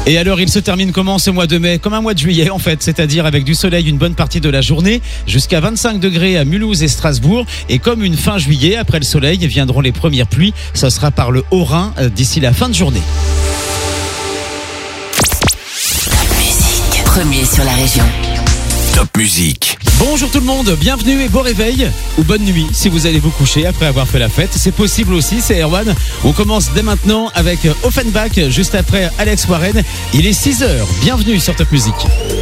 Et alors, il se termine comment ce mois de mai? Comme un mois de juillet en fait, c'est-à-dire avec du soleil une bonne partie de la journée, jusqu'à 25 degrés à Mulhouse et Strasbourg. Et comme une fin juillet, après le soleil, viendront les premières pluies. Ça sera par le Haut-Rhin d'ici la fin de journée. Top Musique, premier sur la région. Top Musique. Bonjour tout le monde, bienvenue et bon réveil ou bonne nuit si vous allez vous coucher après avoir fait la fête. C'est possible aussi, c'est Erwan. On commence dès maintenant avec Offenbach, juste après Alex Warren. Il est 6h, bienvenue sur Top Musique.